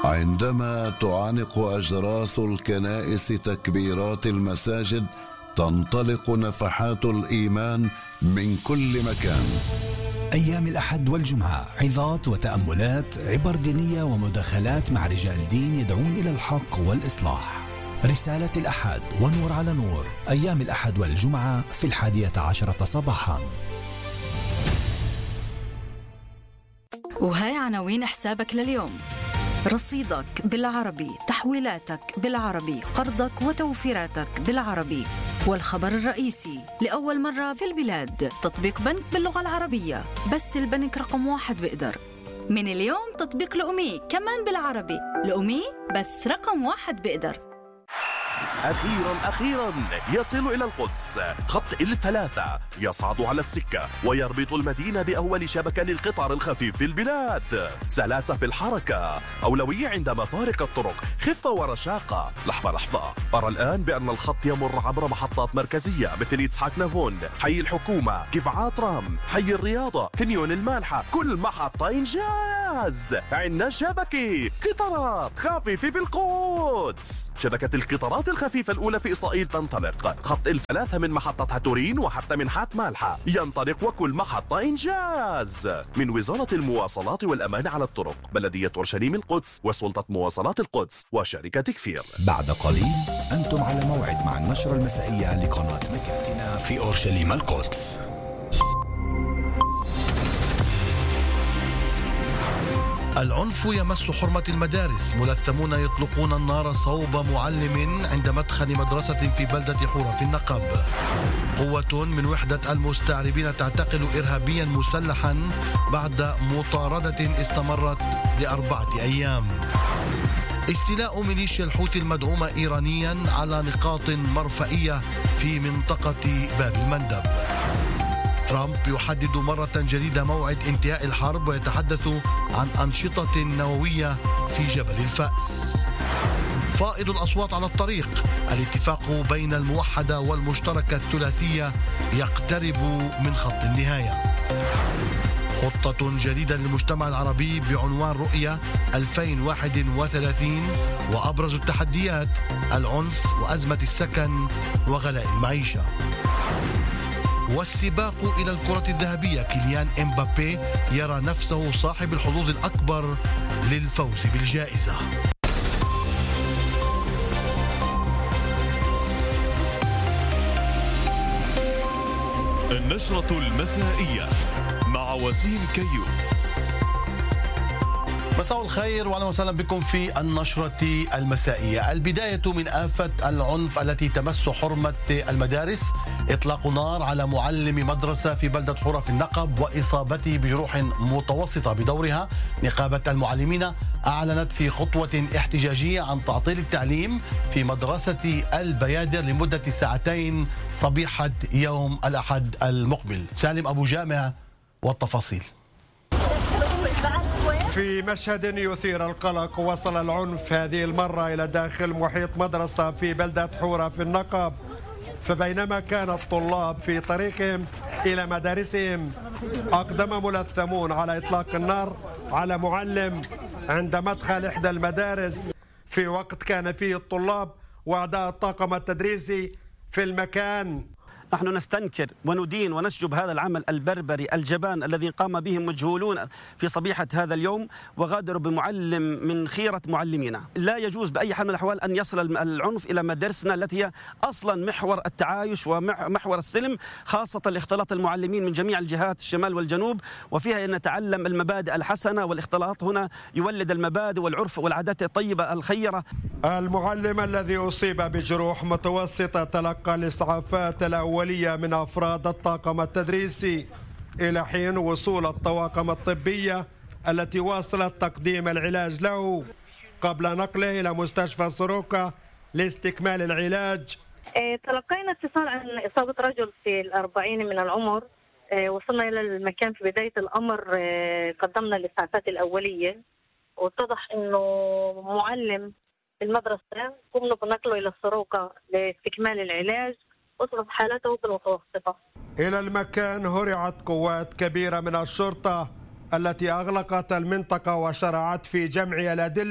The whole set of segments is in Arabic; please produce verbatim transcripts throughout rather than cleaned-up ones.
عندما تعانق أجراس الكنائس تكبيرات المساجد، تنطلق نفحات الإيمان من كل مكان. أيام الأحد والجمعة عظات وتأملات، عبر دينية ومداخلات مع رجال دين يدعون إلى الحق والإصلاح. رسالة الأحد ونور على نور، أيام الأحد والجمعة في الحادية عشرة صباحا. وهاي عناوين حسابك لليوم: رصيدك بالعربي، تحويلاتك بالعربي، قرضك وتوفيراتك بالعربي. والخبر الرئيسي: لأول مرة في البلاد تطبيق بنك باللغة العربية، بس البنك رقم واحد بيقدر. من اليوم تطبيق لأمي كمان بالعربي، لأمي بس رقم واحد بيقدر. أخيرا أخيرا يصل إلى القدس خط الثلاثة، يصعد على السكة ويربط المدينة بأول شبكة للقطار الخفيف في البلاد. سلاسة في الحركة، أولوية عند مفارق الطرق، خفة ورشاقة. لحظة لحظة، أرى الآن بأن الخط يمر عبر محطات مركزية مثل إسحاق نافون، حي الحكومة، قفعات رام، حي الرياضة، كنيون المانحة. كل محطة إنجاز. عندنا شبكة قطارات خفيفة في القدس. شبكة القطارات الخفيفة الأولى في إسرائيل تنطلق. خط الثلاثة من محطة هاتورين وحتى منحات مالحة ينطلق، وكل محطة إنجاز. من وزارة المواصلات والأمان على الطرق، بلدية أورشليم القدس، وسلطة مواصلات القدس، وشركة كفير. بعد قليل أنتم على موعد مع النشرة المسائية لقناة مكاتنا في أورشليم القدس. العنف يمس حرمة المدارس، ملثمون يطلقون النار صوب معلم عند مدخل مدرسة في بلدة حورة في النقب. قوة من وحدة المستعربين تعتقل إرهابيا مسلحا بعد مطاردة استمرت لأربعة أيام. استيلاء ميليشيا الحوثي المدعومة إيرانيا على نقاط مرفئية في منطقة باب المندب. ترامب يحدد مرة جديدة موعد انتهاء الحرب ويتحدث عن أنشطة نووية في جبل الفأس. فائض الأصوات على الطريق، الاتفاق بين الموحدة والمشتركة الثلاثية يقترب من خط النهاية. خطة جديدة للمجتمع العربي بعنوان رؤية ألفين وواحد وثلاثين، وأبرز التحديات العنف وأزمة السكن وغلاء المعيشة. والسباق إلى الكرة الذهبية، كيليان إمبابي يرى نفسه صاحب الحظوظ الأكبر للفوز بالجائزة. النشرة المسائية مع وسيم كيوف. مساء الخير واهلا وسهلا بكم في النشرة المسائية. البداية من آفة العنف التي تمس حرمة المدارس، إطلاق نار على معلم مدرسة في بلدة حورة في النقب وإصابته بجروح متوسطة. بدورها نقابة المعلمين أعلنت في خطوة احتجاجية عن تعطيل التعليم في مدرسة البيادر لمدة ساعتين صبيحة يوم الأحد المقبل. سالم أبو جامع والتفاصيل. في مشهد يثير القلق، وصل العنف هذه المرة إلى داخل محيط مدرسة في بلدة حورة في النقب. فبينما كان الطلاب في طريقهم إلى مدارسهم، أقدم ملثمون على إطلاق النار على معلم عند مدخل إحدى المدارس، في وقت كان فيه الطلاب وأعضاء الطاقم التدريسي في المكان. نحن نستنكر وندين ونسجب هذا العمل البربري الجبان الذي قام به مجهولون في صبيحة هذا اليوم، وغادروا بمعلم من خيرة معلمينا. لا يجوز بأي حال من الأحوال أن يصل العنف إلى مدارسنا التي هي أصلا محور التعايش ومحور السلم، خاصة لاختلاط المعلمين من جميع الجهات الشمال والجنوب، وفيها أن نتعلم المبادئ الحسنة، والاختلاط هنا يولد المبادئ والعرف والعادات الطيبة الخيرة. المعلم الذي أصيب بجروح متوسطة تلقى الإسعافات الأولية من أفراد الطاقم التدريسي إلى حين وصول الطواقم الطبية التي واصلت تقديم العلاج له قبل نقله إلى مستشفى سروكا لاستكمال العلاج. تلقينا اتصال عن إصابة رجل في الأربعين من العمر. وصلنا إلى المكان في بداية الأمر، قدمنا الإسعافات الأولية، واتضح أنه معلم المدرسة قمنا بنقله إلى السروكا لاستكمال العلاج، وصلت حالته بالمتوسطة. إلى المكان هرعت قوات كبيرة من الشرطة التي أغلقت المنطقة وشرعت في جمع الأدلة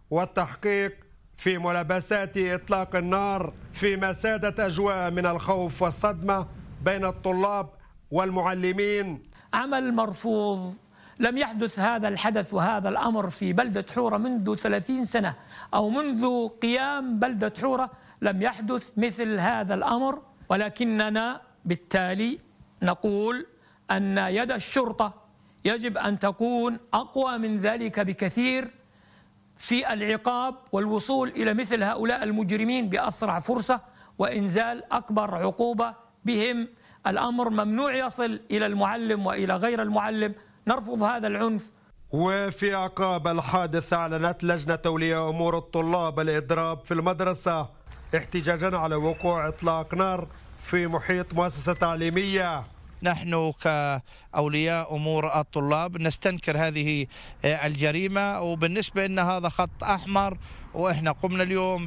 والتحقيق في ملابسات إطلاق النار فيما سادت أجواء من الخوف والصدمة بين الطلاب والمعلمين. عمل مرفوض. لم يحدث هذا الحدث وهذا الأمر في بلدة حورة منذ ثلاثين سنة، أو منذ قيام بلدة حورة لم يحدث مثل هذا الأمر. ولكننا بالتالي نقول أن يد الشرطة يجب أن تكون أقوى من ذلك بكثير في العقاب والوصول إلى مثل هؤلاء المجرمين بأسرع فرصة وإنزال أكبر عقوبة بهم. الأمر ممنوع يصل إلى المعلم وإلى غير المعلم. نرفض هذا العنف. وفي أعقاب الحادث أعلنت لجنة أولياء أمور الطلاب الإضراب في المدرسة احتجاجا على وقوع إطلاق نار في محيط مؤسسة تعليمية. نحن كأولياء أمور الطلاب نستنكر هذه الجريمة، وبالنسبة أن هذا خط أحمر، وإحنا قمنا اليوم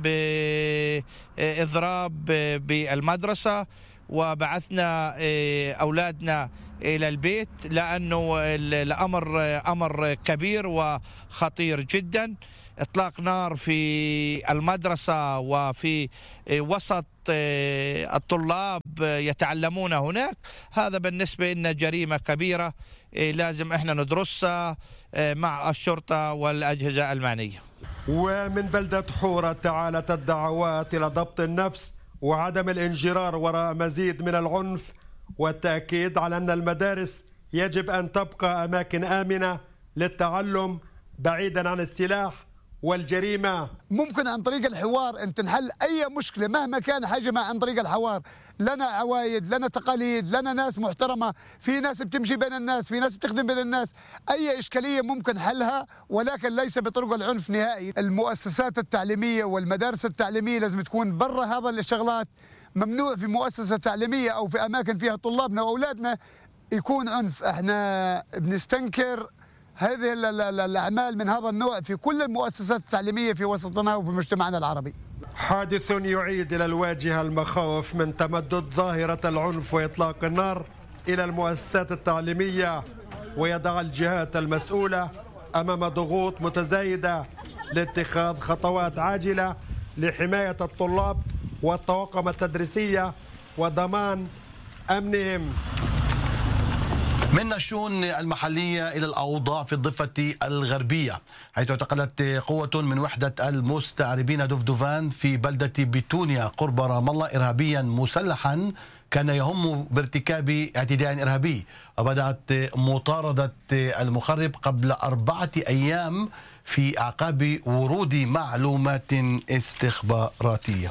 بإضراب بالمدرسة وبعثنا أولادنا إلى البيت، لأنه الأمر أمر كبير وخطير جدا. إطلاق نار في المدرسة وفي وسط الطلاب يتعلمون هناك، هذا بالنسبة لنا جريمة كبيرة لازم إحنا ندرسها مع الشرطة والأجهزة المعنية. ومن بلدة حورة تعالت الدعوات إلى ضبط النفس وعدم الانجرار وراء مزيد من العنف، والتأكيد على أن المدارس يجب أن تبقى أماكن آمنة للتعلم بعيدا عن السلاح والجريمة. ممكن عن طريق الحوار أن تنحل أي مشكلة مهما كان حجمها عن طريق الحوار. لنا عوايد، لنا تقاليد، لنا ناس محترمة، في ناس بتمشي بين الناس، في ناس بتخدم بين الناس. أي إشكالية ممكن حلها، ولكن ليس بطرق العنف نهائي. المؤسسات التعليمية والمدارس التعليمية لازم تكون برا هذا الشغلات. ممنوع في مؤسسة تعليمية أو في أماكن فيها طلابنا وأولادنا يكون عنف. احنا بنستنكر هذه الأعمال من هذا النوع في كل المؤسسات التعليمية في وسطنا وفي مجتمعنا العربي. حادث يعيد إلى الواجهة المخاوف من تمدد ظاهرة العنف وإطلاق النار إلى المؤسسات التعليمية، ويضع الجهات المسؤولة أمام ضغوط متزايدة لاتخاذ خطوات عاجلة لحماية الطلاب والطواقم التدريسية وضمان أمنهم. من الشؤون المحلية إلى الأوضاع في الضفة الغربية، حيث اعتقلت قوة من وحدة المستعربين دفدفان في بلدة بتونيا قرب رام الله إرهابيا مسلحا كان يهم بارتكاب اعتداء إرهابي، وبدأت مطاردة المخرب قبل أربعة أيام في أعقاب ورود معلومات استخباراتية.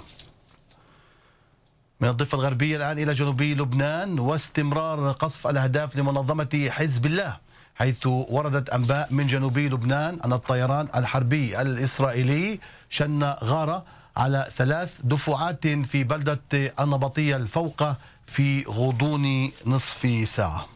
من الضفة الغربية الآن إلى جنوبي لبنان واستمرار قصف الأهداف لمنظمة حزب الله، حيث وردت أنباء من جنوبي لبنان أن الطيران الحربي الإسرائيلي شن غارة على ثلاث دفعات في بلدة النبطية الفوقة في غضون نصف ساعة.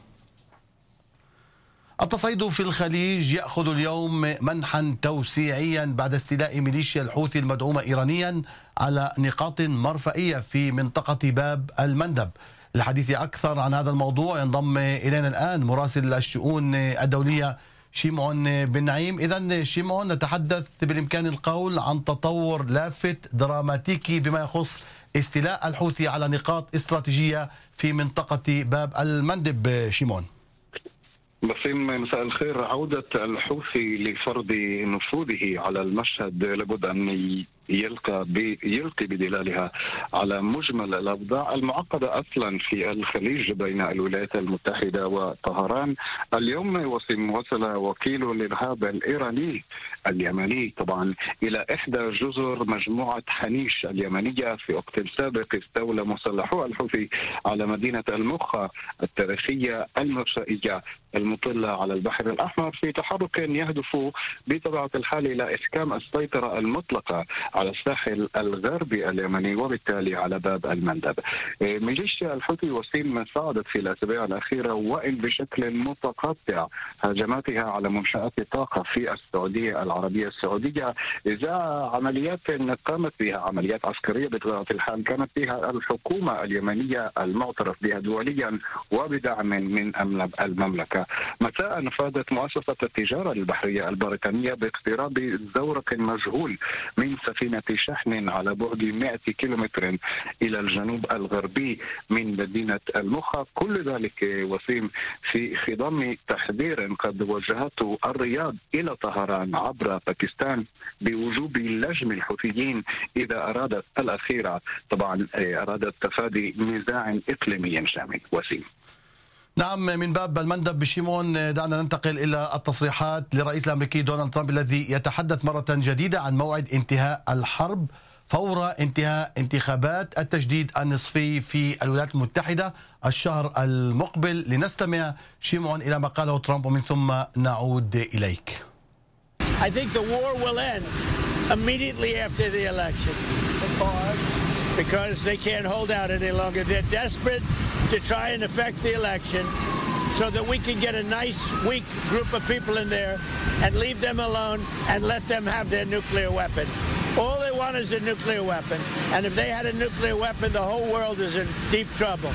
التصعيد في الخليج يأخذ اليوم منحا توسيعيا بعد استيلاء ميليشيا الحوثي المدعومة إيرانيا على نقاط مرفئية في منطقة باب المندب. للحديث أكثر عن هذا الموضوع ينضم إلينا الآن مراسل الشؤون الدولية شيمعون بن نعيم. إذن شيمعون، نتحدث بالإمكان القول عن تطور لافت دراماتيكي بما يخص استيلاء الحوثي على نقاط استراتيجية في منطقة باب المندب. شيمعون. بسيم، مساء الخير. عودة الحوثي لفرض نفوذه على المشهد لابد أن يلقى يلقي بدلالها على مجمل الأوضاع المعقدة أصلا في الخليج بين الولايات المتحدة وطهران. اليوم وصل وكيل الإرهاب الإيراني اليمني طبعا إلى إحدى جزر مجموعة حنيش اليمنية. في وقت سابق استولى مسلحو الحوثي على مدينة المخا التاريخية المرسائية المطلة على البحر الأحمر في تحرك يهدف بطبيعة الحال إلى إحكام السيطرة المطلقة على الساحل الغربي اليمني وبالتالي على باب المندب. ميليشيا الحوثي وسيم صعدت في الأسابيع الأخيرة وإن بشكل متقطع هجماتها على منشآت الطاقة في السعودية العربية السعودية إزاء عمليات قامت بها، عمليات عسكرية بطبيعة الحال كانت بها الحكومة اليمنية المعترف بها دوليا وبدعم من المملكة. مساء نفذت مؤسسة التجارة البحرية البريطانية باقتراب زورق مجهول من سفينة شحن على بعد مئة كيلومتر إلى الجنوب الغربي من مدينة المخا، كل ذلك وسيم في خضم تحذير قد وجهته الرياض إلى طهران عبر باكستان بوجوب لجم الحوثيين إذا أرادت الأخيرة طبعا أرادت تفادي نزاع إقليمي شامل. وسيم. نعم، من باب المندب بشيمون دعنا ننتقل إلى التصريحات للرئيس الأمريكي دونالد ترامب الذي يتحدث مرة جديدة عن موعد انتهاء الحرب فور انتهاء انتخابات التجديد النصفي في الولايات المتحدة الشهر المقبل. لنستمع شيمون إلى ما قاله ترامب ومن ثم نعود إليك. I think the war will end immediately after the election. Because they can't hold out any longer. They're desperate to try and affect the election so that we can get a nice, weak group of people in there and leave them alone and let them have their nuclear weapon. All they want is a nuclear weapon. And if they had a nuclear weapon, the whole world is in deep trouble.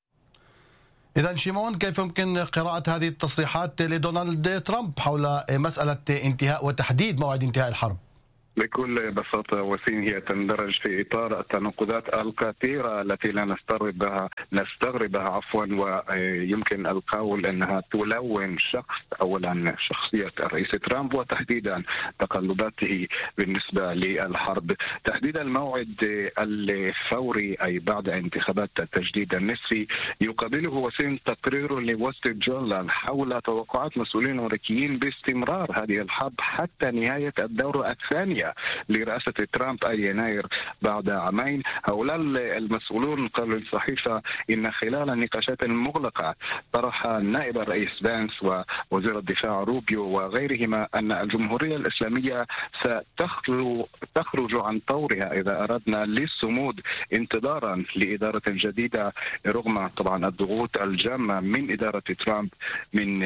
إذن شيمون، كيف يمكن قراءة هذه التصريحات لدونالد ترامب حول مسألة انتهاء وتحديد موعد انتهاء الحرب؟ بكل بساطة وسيم هي تندرج في إطار التناقضات الكثيرة التي لا نستغربها نستغربها عفوا ويمكن القول أنها تلون شخص أولا شخصية الرئيس ترامب وتحديدا تقلباته بالنسبة للحرب. تحديد الموعد الفوري أي بعد انتخابات التجديد النصفي يقابله وسيم تقرير لوول ستريت جورنال حول توقعات مسؤولين أمريكيين باستمرار هذه الحرب حتى نهاية الدورة الثانية لرئاسة ترامب أي يناير بعد عامين. هؤلاء المسؤولون قالوا للصحيفة إن خلال النقاشات المغلقة طرح نائب الرئيس بانس ووزير الدفاع روبيو وغيرهما أن الجمهورية الإسلامية ستخرج عن طورها إذا أردنا للصمود انتظارا لإدارة جديدة رغم طبعا الضغوط الجامة من إدارة ترامب من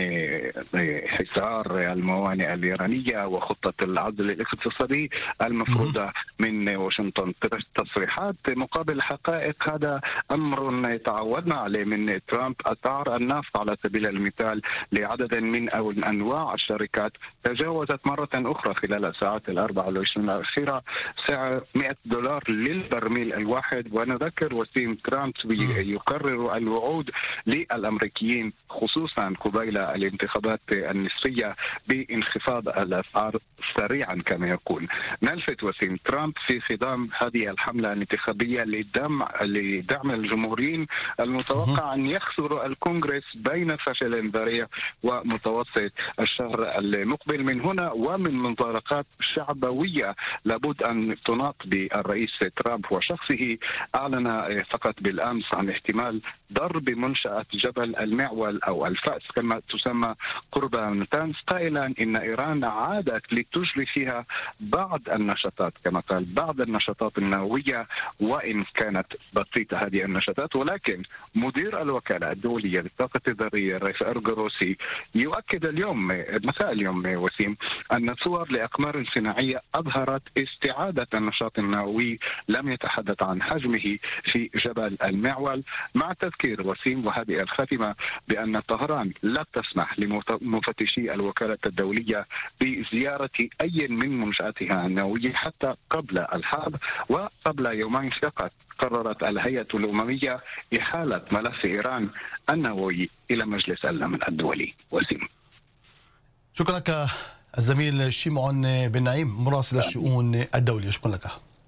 حصار الموانئ الإيرانية وخطة العزل الاقتصادي المفروضة من واشنطن. تصريحات مقابل حقائق هذا أمر تعودنا عليه من ترامب. أسعار النفط على سبيل المثال لعدد من أو أنواع الشركات تجاوزت مرة أخرى خلال الساعات الأربع والعشرين الأخيرة سعر مئة دولار للبرميل الواحد. ونذكر وسيم ترامب يقرر الوعود للأمريكيين خصوصا قبيل الانتخابات النصفية بانخفاض الأسعار سريعا كما يقول. نلفت وسيم ترامب في خضام هذه الحملة الانتخابية لدعم لدعم الجمهوريين المتوقع أن يخسروا الكونغرس بين فشل ذريع ومتوسط الشهر المقبل. من هنا ومن منطلقات شعبوية لابد أن تناط بالرئيس ترامب وشخصه. أعلن فقط بالأمس عن احتمال ضرب منشأة جبل المعول أو الفأس كما تسمى قرب نتانز قائلا إن إيران عادت لتجري فيها بعض النشاطات كما قال بعض النشاطات النووية وإن كانت بسيطة هذه النشاطات. ولكن مدير الوكالة الدولية للطاقة الذرية الرئيس أرغروسي يؤكد اليوم مساء اليوم وسيم أن صور لأقمار صناعية أظهرت استعادة النشاط النووي لم يتحدث عن حجمه في جبل المعول مع تذكير وسيم وهذه الخاتمة بأن طهران لا تسمح لمفتشي الوكالة الدولية بزيارة أي من منشآتها النووية حتى قبل الحرب. وقبل يومين فقط قررت الهيئة الأممية إحالة ملف إيران النووي إلى مجلس الأمن الدولي. وسيم. شكرا لك الزميل شيمون بن نعيم مراسل الشؤون الدولية. شكرا لك.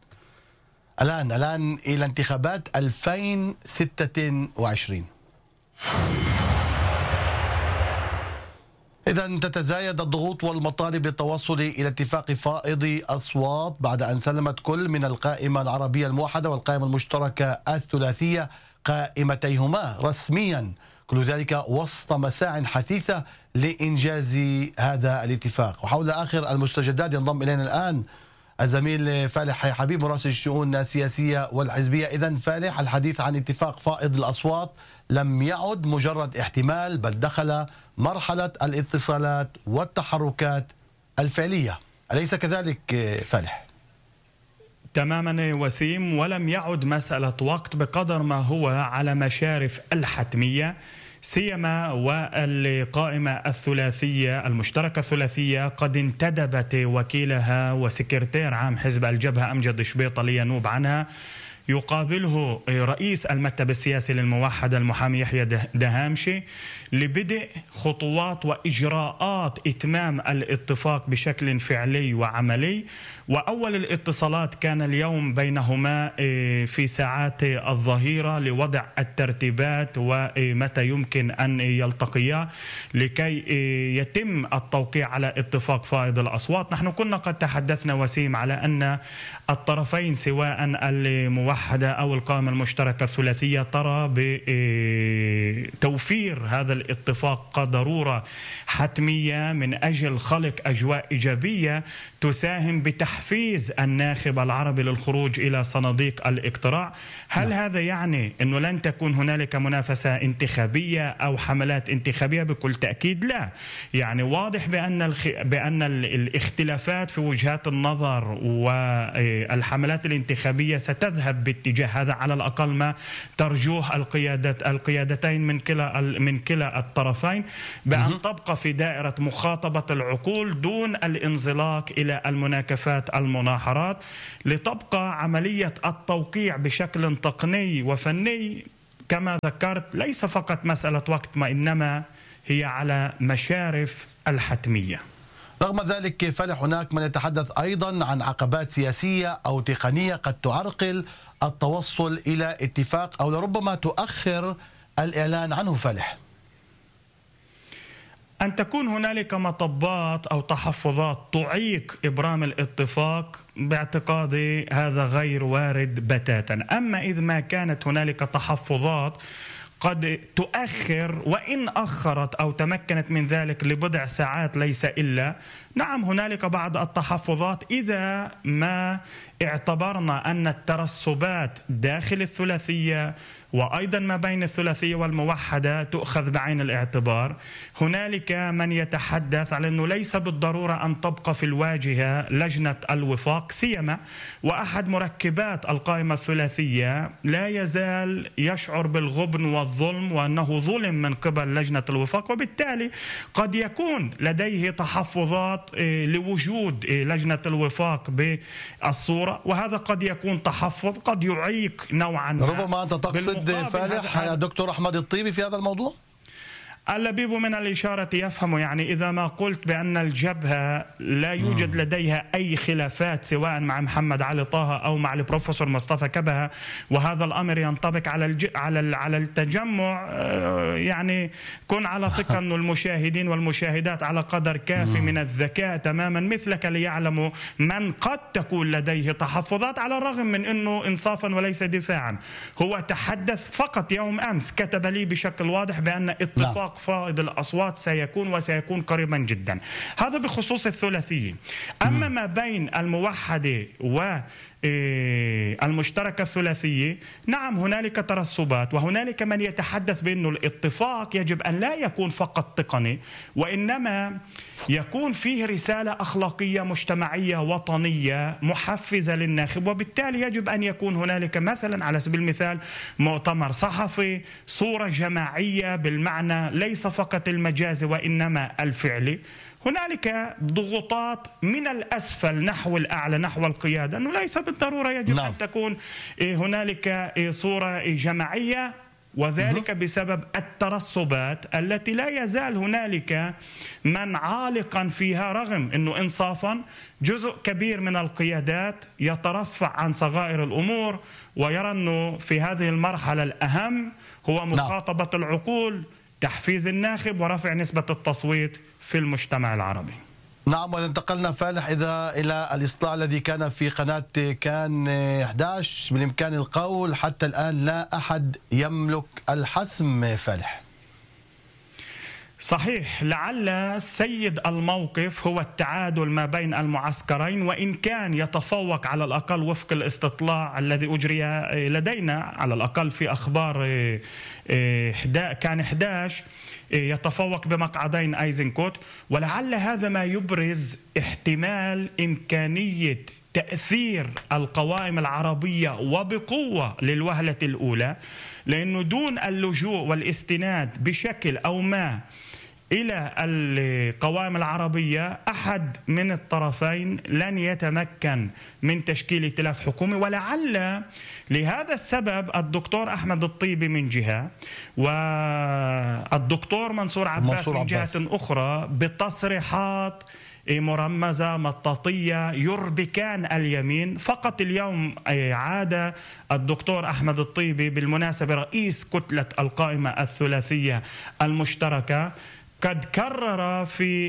الآن الآن إلى انتخابات ألفين وستة وعشرين. إذن تتزايد الضغوط والمطالب بالتوصل إلى اتفاق فائض أصوات بعد أن سلمت كل من القائمة العربية الموحدة والقائمة المشتركة الثلاثية قائمتيهما رسميا، كل ذلك وسط مساع حثيثة لإنجاز هذا الاتفاق. وحول آخر المستجدات ينضم إلينا الآن الزميل فالح حبيب مراسل الشؤون السياسية والحزبية. إذن فالح، الحديث عن اتفاق فائض الأصوات لم يعد مجرد احتمال، بل دخل مرحلة الاتصالات والتحركات الفعلية، أليس كذلك فالح؟ تماما وسيم، ولم يعد مسألة وقت بقدر ما هو على مشارف الحتمية، سيما والقائمة الثلاثية المشتركة الثلاثية قد انتدبت وكيلها وسكرتير عام حزب الجبهة أمجد شبيطة لينوب عنها، يقابله رئيس المكتب السياسي للموحدة المحامي يحيى دهامشي لبدء خطوات وإجراءات إتمام الاتفاق بشكل فعلي وعملي. وأول الاتصالات كان اليوم بينهما في ساعات الظهيرة لوضع الترتيبات ومتى يمكن أن يلتقيا لكي يتم التوقيع على اتفاق فائض الأصوات. نحن كنا قد تحدثنا وسيم على أن الطرفين سواء الموحدة أو القائمة المشتركة الثلاثية ترى بتوفير هذا الاتفاق كضرورة حتمية من أجل خلق أجواء إيجابية تساهم بتحفيز الناخب العربي للخروج إلى صناديق الاقتراع. هل لا. هذا يعني أنه لن تكون هنالك منافسة انتخابية أو حملات انتخابية؟ بكل تأكيد لا. يعني واضح بأن, الخ... بأن الاختلافات في وجهات النظر والحملات الانتخابية ستذهب باتجاه هذا، على الأقل ما ترجوه القيادات القيادتين من كلا من كلا الطرفين، بأن تبقى في دائرة مخاطبة العقول دون الانزلاق إلى المناكفات المناحرات، لتبقى عملية التوقيع بشكل تقني وفني كما ذكرت ليس فقط مسألة وقت، ما إنما هي على مشارف الحتمية. رغم ذلك فالح، هناك من يتحدث أيضا عن عقبات سياسية أو تقنية قد تعرقل التوصل إلى اتفاق أو لربما تؤخر الإعلان عنه فالح. أن تكون هنالك مطبات أو تحفظات تعيق إبرام الاتفاق باعتقادي هذا غير وارد بتاتا. أما إذ ما كانت هنالك تحفظات قد تؤخر، وإن أخرت أو تمكنت من ذلك لبضع ساعات ليس إلا، نعم هنالك بعض التحفظات إذا ما اعتبرنا أن الترسبات داخل الثلاثية وأيضا ما بين الثلاثية والموحدة تؤخذ بعين الاعتبار. هنالك من يتحدث على أنه ليس بالضرورة أن تبقى في الواجهة لجنة الوفاق، سيما وأحد مركبات القائمة الثلاثية لا يزال يشعر بالغبن والظلم وأنه ظلم من قبل لجنة الوفاق، وبالتالي قد يكون لديه تحفظات لوجود لجنة الوفاق بالصورة، وهذا قد يكون تحفظ قد يعيق نوعا ما. ربما أنت تقصد فالح يا دكتور أحمد الطيبي في هذا الموضوع؟ اللبيب من الإشارة يفهم، يعني إذا ما قلت بأن الجبهة لا يوجد لديها أي خلافات سواء مع محمد علي طه أو مع البروفيسور مصطفى كبهة، وهذا الأمر ينطبق على الج... على على التجمع، يعني كن على ثقة أن المشاهدين والمشاهدات على قدر كافي من الذكاء تماما مثلك ليعلموا من قد تكون لديه تحفظات، على الرغم من أنه إنصافا وليس دفاعا هو تحدث فقط يوم أمس، كتب لي بشكل واضح بأن اتفاق فائض الأصوات سيكون وسيكون قريبا جدا. هذا بخصوص الثلاثية. أما ما بين الموحدة و المشتركة الثلاثية، نعم هنالك ترسبات، وهنالك من يتحدث بأنه الاتفاق يجب أن لا يكون فقط تقني، وإنما يكون فيه رسالة أخلاقية مجتمعية وطنية محفزة للناخب، وبالتالي يجب أن يكون هنالك مثلا على سبيل المثال مؤتمر صحفي، صورة جماعية بالمعنى ليس فقط المجازي وإنما الفعلي. هنالك ضغوطات من الأسفل نحو الأعلى نحو القيادة، أنه ليس بالضرورة يجب نعم. أن تكون هنالك صورة جماعية، وذلك بسبب الترسبات التي لا يزال هنالك من عالقا فيها، رغم أنه إنصافا جزء كبير من القيادات يترفع عن صغائر الأمور ويرى أنه في هذه المرحلة الأهم هو مخاطبة العقول، تحفيز الناخب ورفع نسبة التصويت في المجتمع العربي. نعم، وانتقلنا فالح إذا إلى الإصلاع الذي كان في قناة كان أحد عشر، بالإمكان القول حتى الآن لا أحد يملك الحسم فالح. صحيح، لعل سيد الموقف هو التعادل ما بين المعسكرين، وإن كان يتفوق على الأقل وفق الاستطلاع الذي أجري لدينا على الأقل في أخبار كان إحدى عشر يتفوق بمقعدين أيزنكوت، ولعل هذا ما يبرز احتمال إمكانية تأثير القوائم العربية وبقوة للوهلة الأولى، لأنه دون اللجوء والاستناد بشكل أو ما إلى القوائم العربية أحد من الطرفين لن يتمكن من تشكيل ائتلاف حكومي. ولعل لهذا السبب الدكتور أحمد الطيبي من جهة والدكتور منصور عباس من جهة أخرى بتصريحات مرمزة مطاطية يربكان اليمين. فقط اليوم عاد الدكتور أحمد الطيبي بالمناسبة رئيس كتلة القائمة الثلاثية المشتركة قد كرر في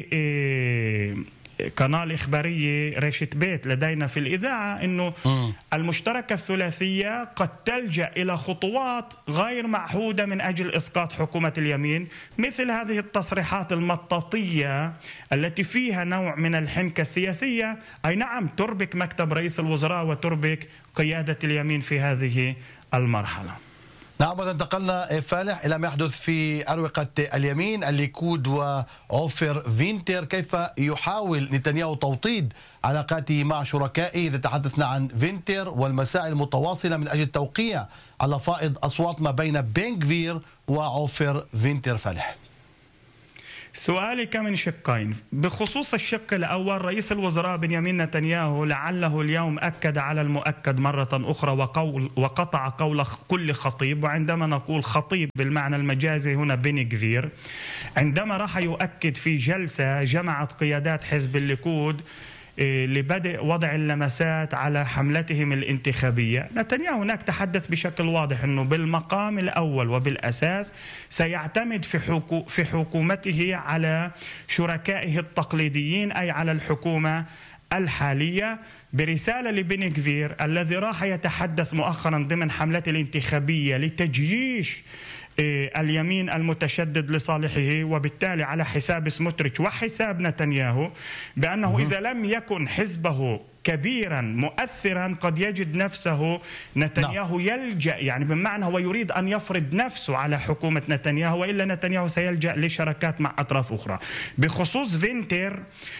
قناة إخبارية رشة بيت لدينا في الإذاعة أنه المشتركة الثلاثية قد تلجأ إلى خطوات غير معهودة من أجل إسقاط حكومة اليمين، مثل هذه التصريحات المطاطية التي فيها نوع من الحنكة السياسية، أي نعم تربك مكتب رئيس الوزراء وتربك قيادة اليمين في هذه المرحلة. نعم، وانتقلنا فالح إلى ما يحدث في أروقة اليمين، الليكود وعوفر فينتر. كيف يحاول نتنياهو توطيد علاقاته مع شركائه؟ إذا تحدثنا عن فينتر والمساعي المتواصلة من أجل توقيع على فائض أصوات ما بين بن غفير وعوفر فينتر. فالح، سؤالك من شقين. بخصوص الشق الأول، رئيس الوزراء بنيامين نتنياهو لعله اليوم أكد على المؤكد مرة أخرى وقول وقطع قول كل خطيب، وعندما نقول خطيب بالمعنى المجازي هنا بن غفير، عندما راح يؤكد في جلسة جمعت قيادات حزب الليكود لبدء وضع اللمسات على حملتهم الانتخابية. نتنياهو هناك تحدث بشكل واضح أنه بالمقام الأول وبالأساس سيعتمد في, حكو في حكومته على شركائه التقليديين، أي على الحكومة الحالية، برسالة لبن غفير الذي راح يتحدث مؤخرا ضمن حملته الانتخابية لتجييش اليمين المتشدد لصالحه، وبالتالي على حساب سموتريتش وحساب نتنياهو، بأنه إذا لم يكن حزبه كبيرا مؤثرا قد يجد نفسه نتنياهو يلجأ، يعني بمعنى هو يريد أن يفرض نفسه على حكومة نتنياهو، وإلا نتنياهو سيلجأ لشراكات مع أطراف أخرى. بخصوص فينتر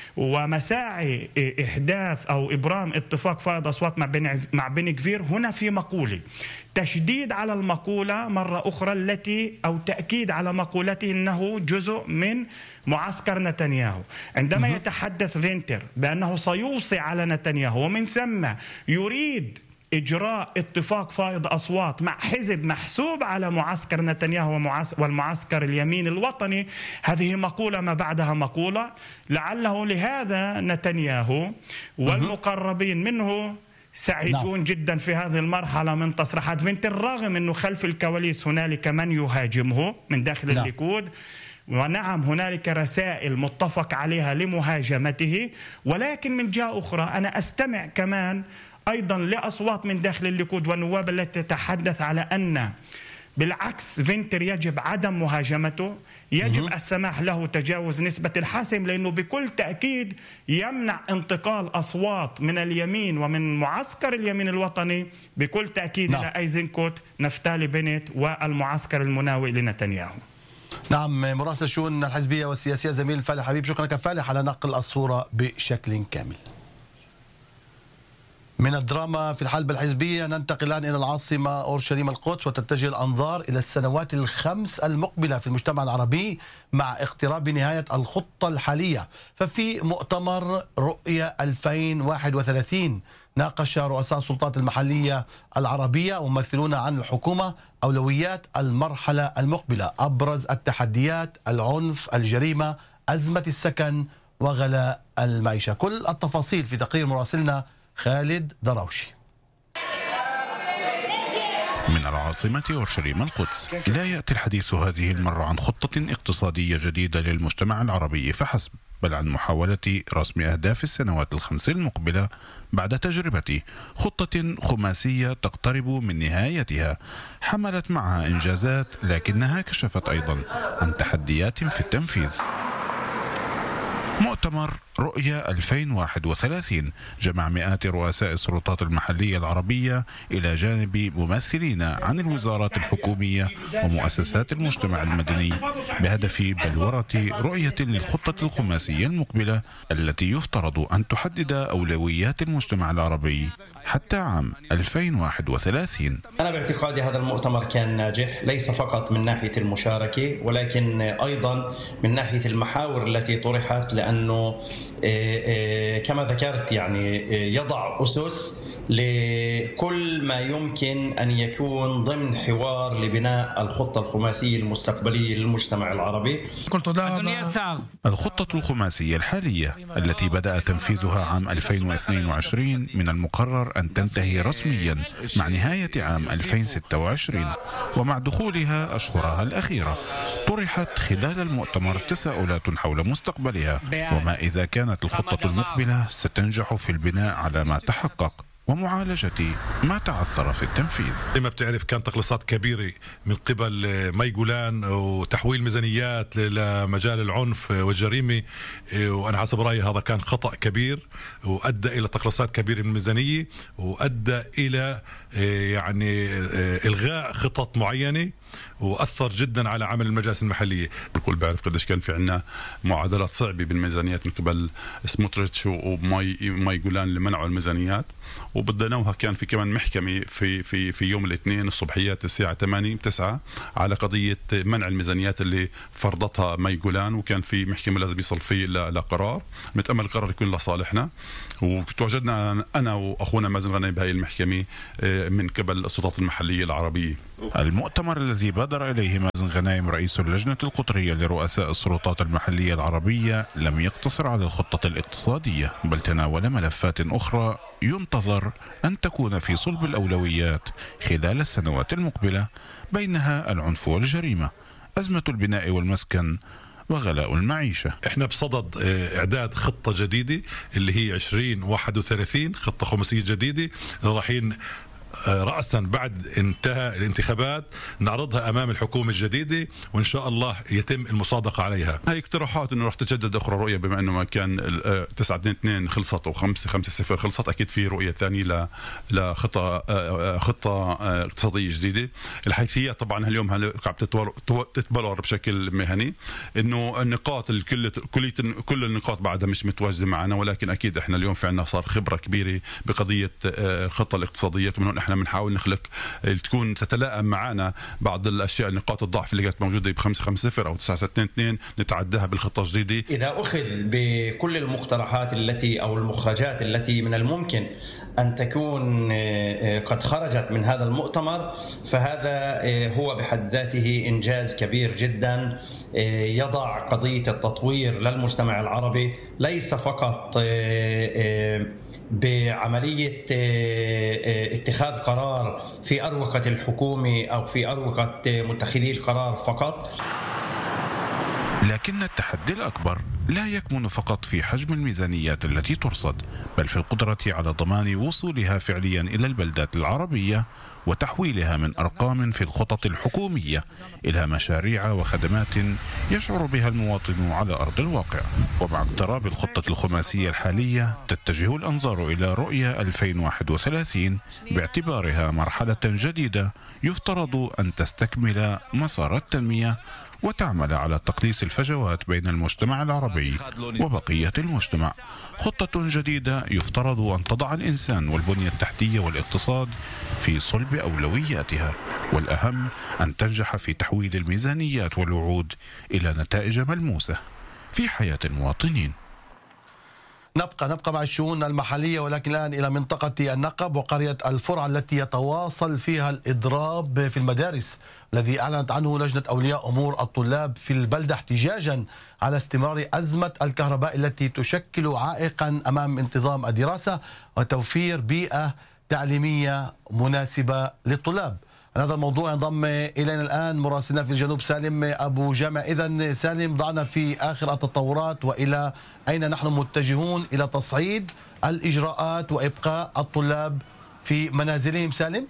ومساعي إحداث أو إبرام اتفاق فائض أصوات مع بن مع بن غفير، هنا في مقولة تشديد على المقولة مرة أخرى التي أو تأكيد على مقولته أنه جزء من معسكر نتنياهو. عندما يتحدث فينتر بأنه سيوصي على نتنياهو ومن ثم يريد إجراء اتفاق فائض أصوات مع حزب محسوب على معسكر نتنياهو والمعسكر اليمين الوطني، هذه مقولة ما بعدها مقولة. لعله لهذا نتنياهو والمقربين منه سعيدون نعم. جدا في هذه المرحلة من تصريحات فينتر، رغم أنه خلف الكواليس هنالك من يهاجمه من داخل نعم. الليكود، ونعم هنالك رسائل متفق عليها لمهاجمته، ولكن من جهة أخرى أنا أستمع كمان أيضا لأصوات من داخل الليكود والنواب التي تتحدث على أن بالعكس فينتر يجب عدم مهاجمته، يجب السماح له تجاوز نسبة الحاسم، لأنه بكل تأكيد يمنع انتقال أصوات من اليمين ومن معسكر اليمين الوطني بكل تأكيد نعم. إلى أيزنكوت، نفتالي بنت والمعسكر المناوئ لنتنياهو. نعم، مراسل الشؤون الحزبية والسياسية زميل فالح حبيب، شكرا لك فالح على نقل الصورة بشكل كامل. من الدراما في الحلبة الحزبية ننتقل الآن إلى العاصمة أورشليم القدس، وتتجه الأنظار إلى السنوات الخمس المقبلة في المجتمع العربي مع اقتراب نهاية الخطة الحالية. ففي مؤتمر رؤية ألفين وواحد وثلاثين ناقش رؤساء السلطات المحلية العربية وممثلون عن الحكومة أولويات المرحلة المقبلة، أبرز التحديات العنف، الجريمة، أزمة السكن وغلاء المعيشة. كل التفاصيل في تقرير مراسلنا خالد دراوشي. من العاصمة أورشليم القدس، لا يأتي الحديث هذه المرة عن خطة اقتصادية جديدة للمجتمع العربي فحسب، بل عن محاولة رسم أهداف السنوات الخمس المقبلة بعد تجربة خطة خماسية تقترب من نهايتها حملت معها إنجازات، لكنها كشفت أيضا عن تحديات في التنفيذ. مؤتمر رؤية ألفين وواحد وثلاثين جمع مئات رؤساء السلطات المحلية العربية إلى جانب ممثلين عن الوزارات الحكومية ومؤسسات المجتمع المدني بهدف بلورة رؤية للخطة الخماسية المقبلة التي يفترض أن تحدد أولويات المجتمع العربي حتى عام ألفين وواحد وثلاثين. أنا باعتقادي هذا المؤتمر كان ناجح، ليس فقط من ناحية المشاركة ولكن أيضا من ناحية المحاور التي طرحت، لأنه كما ذكرت يعني يضع أسس لكل ما يمكن أن يكون ضمن حوار لبناء الخطة الخماسية المستقبلية للمجتمع العربي. الخطة الخماسية الحالية التي بدأ تنفيذها عام ألفين واثنين وعشرين من المقرر أن تنتهي رسميا مع نهاية عام ألفين وستة وعشرين، ومع دخولها أشهرها الأخيرة طرحت خلال المؤتمر تساؤلات حول مستقبلها وما إذا كانت الخطة المقبلة ستنجح في البناء على ما تحقق ومعالجة ما تعثر في التنفيذ. زي ما بتعرف كان تقليصات كبيرة من قبل مي جولان وتحويل ميزانيات لمجال العنف والجريمة، وأنا حسب رأيي هذا كان خطأ كبير وأدى إلى تقليصات كبيرة من الميزانية وأدى إلى يعني إلغاء خطط معينة وأثر جدا على عمل المجالس المحلية. الكل بيعرف قديش كان في عنا معادلات صعبة بالميزانيات من قبل سموتريتش وماي ماي جولان اللي منعوا الميزانيات، وبدناوها كان في كمان محكمة في في في يوم الاثنين الصبحيات الساعة ثمانية تسعة على قضية منع الميزانيات اللي فرضتها ماي جولان، وكان في محكمة لازم يصل فيه لقرار، نتأمل القرار يكون لصالحنا. وتواجدنا أنا وأخونا مازن غنيم بهاي المحكمة من قبل السلطات المحلية العربية. المؤتمر الذي بادر إليه مازن غنايم رئيس اللجنة القطرية لرؤساء السلطات المحلية العربية لم يقتصر على الخطة الاقتصادية، بل تناول ملفات أخرى ينتظر أن تكون في صلب الأولويات خلال السنوات المقبلة، بينها العنف والجريمة، أزمة البناء والمسكن، وغلاء المعيشة. احنا بصدد اعداد خطة جديدة اللي هي عشرين واحد وثلاثين، خطة خماسية جديدة رايحين رأسا بعد انتهى الانتخابات نعرضها أمام الحكومة الجديدة، وإن شاء الله يتم المصادقة عليها. هاي اقتراحات إنه رح تجدد أخرى رؤية، بما إنه ما كان تسعة اثنين اثنين خلصت وخمسة خمسة صفر خلصت، أكيد في رؤية ثانية لخطة خطة اقتصادية جديدة. الحيثيات طبعا اليوم عم تتبلور بشكل مهني، إنه النقاط الكل كل كل النقاط بعدها مش متواجدة معنا، ولكن أكيد إحنا اليوم في عنا صار خبرة كبيرة بقضية الخطة الاقتصادية، ومن هون احنا بنحاول نخلق تكون تتلائم معنا بعض الاشياء نقاط الضعف اللي كانت موجوده ب خمسة خمسة صفر او تسعة اثنين اثنين نتعداها بالخطه الجديده. اذا اخذ بكل المقترحات التي او المخرجات التي من الممكن أن تكون قد خرجت من هذا المؤتمر، فهذا هو بحد ذاته إنجاز كبير جدا يضع قضية التطوير للمجتمع العربي ليس فقط بعملية اتخاذ قرار في أروقة الحكومة أو في أروقة متخذي القرار فقط، لكن التحدي الأكبر لا يكمن فقط في حجم الميزانيات التي ترصد، بل في القدرة على ضمان وصولها فعليا إلى البلدات العربية وتحويلها من أرقام في الخطط الحكومية إلى مشاريع وخدمات يشعر بها المواطن على أرض الواقع. ومع اقتراب الخطة الخماسية الحالية تتجه الأنظار إلى رؤية ألفين وواحد وثلاثين باعتبارها مرحلة جديدة يفترض أن تستكمل مسار التنمية وتعمل على تقليص الفجوات بين المجتمع العربي وبقية المجتمع. خطة جديدة يفترض أن تضع الإنسان والبنية التحتية والاقتصاد في صلب أولوياتها، والأهم أن تنجح في تحويل الميزانيات والوعود إلى نتائج ملموسة في حياة المواطنين. نبقى نبقى مع الشؤون المحلية، ولكن الآن إلى منطقة النقب وقرية الفرع التي يتواصل فيها الإضراب في المدارس، الذي أعلنت عنه لجنة أولياء أمور الطلاب في البلدة احتجاجا على استمرار أزمة الكهرباء التي تشكل عائقا أمام انتظام الدراسة وتوفير بيئة تعليمية مناسبة للطلاب. هذا الموضوع ينضم إلينا الآن مراسلنا في الجنوب سالم أبو جامع. إذا سالم، ضعنا في آخر التطورات وإلى أين نحن متجهون؟ إلى تصعيد الإجراءات وإبقاء الطلاب في منازلهم. سالم،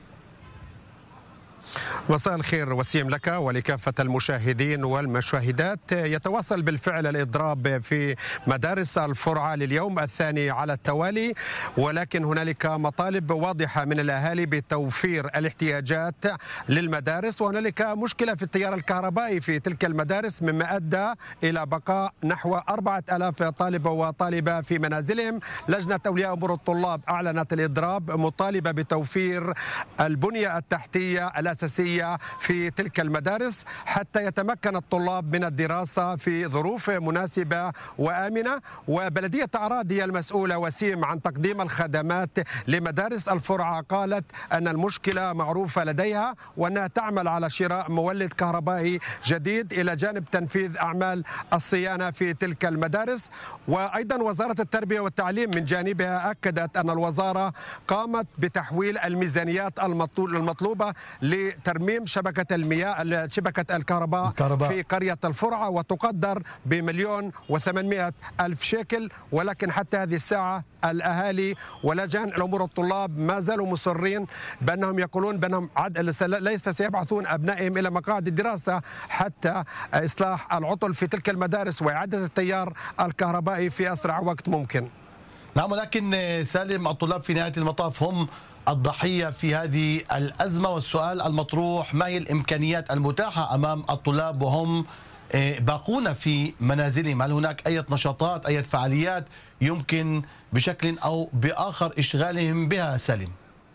مساء الخير وسيم لك ولكافة المشاهدين والمشاهدات. يتواصل بالفعل الإضراب في مدارس الفرعة لليوم الثاني على التوالي، ولكن هنالك مطالب واضحة من الأهالي بتوفير الاحتياجات للمدارس، وهنالك مشكلة في التيار الكهربائي في تلك المدارس، مما أدى إلى بقاء نحو أربعة آلاف طالب وطالبة في منازلهم. لجنة أولياء أمور الطلاب أعلنت الإضراب مطالبة بتوفير البنية التحتية الأساسية في تلك المدارس حتى يتمكن الطلاب من الدراسة في ظروف مناسبة وآمنة. وبلدية عراد هي المسؤولة وسيم عن تقديم الخدمات لمدارس الفرعة، قالت أن المشكلة معروفة لديها وأنها تعمل على شراء مولد كهربائي جديد إلى جانب تنفيذ أعمال الصيانة في تلك المدارس. وأيضا وزارة التربية والتعليم من جانبها أكدت أن الوزارة قامت بتحويل الميزانيات المطلوبة لترميم شبكة المياه شبكة الكهرباء, الكهرباء في قرية الفرعة، وتقدر بمليون وثمانمائة ألف شيكل. ولكن حتى هذه الساعة الأهالي ولجان الأمور الطلاب ما زالوا مصرين بأنهم يقولون بأنهم ليس سيبعثون أبنائهم إلى مقاعد الدراسة حتى إصلاح العطل في تلك المدارس وإعادة التيار الكهربائي في أسرع وقت ممكن. نعم، ولكن سالم، الطلاب في نهاية المطاف هم الضحية في هذه الأزمة، والسؤال المطروح: ما هي الإمكانيات المتاحة أمام الطلاب وهم باقون في منازلهم؟ هل هناك أي نشاطات، أي فعاليات يمكن بشكل أو بآخر إشغالهم بها؟ سالم.